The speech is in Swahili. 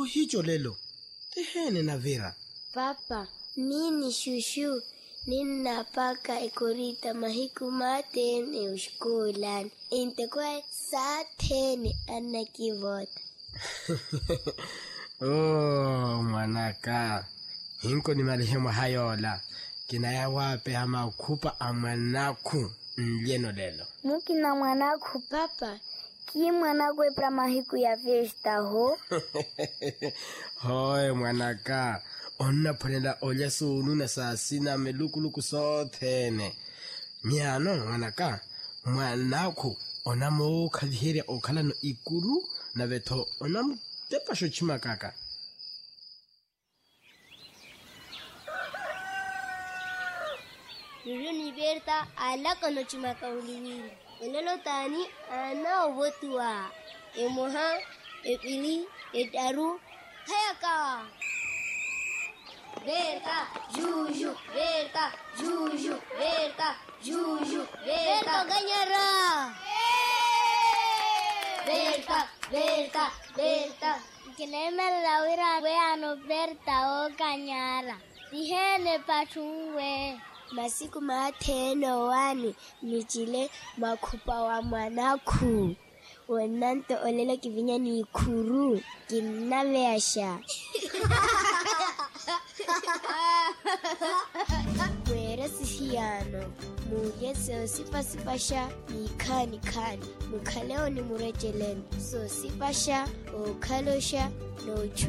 hicho lelo. Tehene na Vera. Papa, mini shushu. Ninapaka ikurita mahiku matene ushkulan. Intekwe satene anakivota. Oh, mwanaka. Hinko ni marehemu hayola. Kinaya wape hama kupa amanaku nlieno lelo. Mukina mwanaku papa. Ki mwanaku epra mahiku ya festa ho? Hoi mwanaka. Onna ponela olya sunu na sasina melukuluku sothene. Miano mwanaka. Mwanaku onamo kalihere okala no ikuru na veto onamo tepasho chimakaka. Yulu ni Berta alaka no chimaka uliwili. Olelo tani ana obotua. Emoha, epili, etaru, hayaka. Berta, juju, Berta, juju, Berta, juju, Berta ganyara. Berta, Berta, Berta. Kineme lawira weano Berta o ganyara. Dihene pachungwe. Masiku mateno wani nichile makupa wa mwanaku. Wananto olelo kivinya ni ikuru. Kinavesha. Kwere sihiyano. Muye seo sipasipasha ni kani. Mukaleo ni murejeleni. So sipasha o kalosha no chu.